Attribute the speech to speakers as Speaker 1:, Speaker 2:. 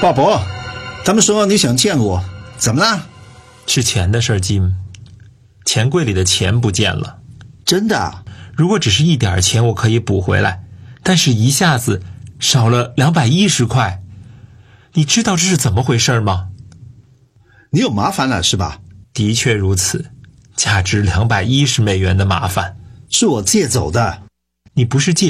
Speaker 1: 鲍勃，他们说你想见我，怎么了？
Speaker 2: 是钱的事儿，金。钱柜里的钱不见了。
Speaker 1: 真的？
Speaker 2: 如果只是一点钱我可以补回来，但是一下子少了210块。你知道这是怎么回事吗？
Speaker 1: 你有麻烦了是吧？
Speaker 2: 的确如此，价值$210的麻烦。
Speaker 1: 是我借走的。
Speaker 2: 你不是借